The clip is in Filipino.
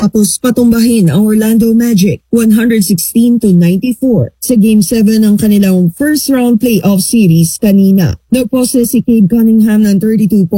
Tapos patumbahin ang Orlando Magic 116-94 sa Game 7 ng kanilang first round playoff series kanina. Nagpose si Cade Cunningham ng 32